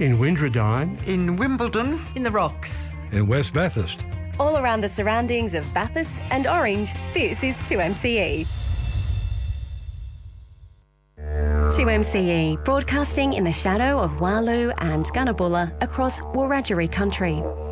in Windradine, in Wimbledon, in the Rocks, in West Bathurst. All around the surroundings of Bathurst and Orange, this is 2MCE. 2MCE, broadcasting in the shadow of Walu and Gunnabulla across Wiradjuri country.